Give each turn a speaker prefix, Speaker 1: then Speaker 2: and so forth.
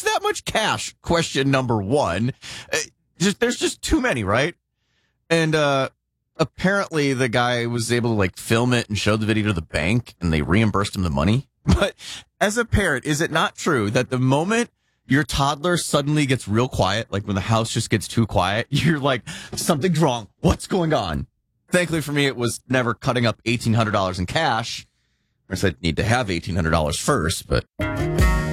Speaker 1: that much cash? Question number one. There's just too many, right? And apparently the guy was able to like film it and show the video to the bank, and they reimbursed him the money. But as a parent, is it not true that the moment your toddler suddenly gets real quiet, like when the house just gets too quiet, you're like, something's wrong. What's going on? Thankfully for me, it was never cutting up $1,800 in cash. Of course, I'd need to have $1,800 first, but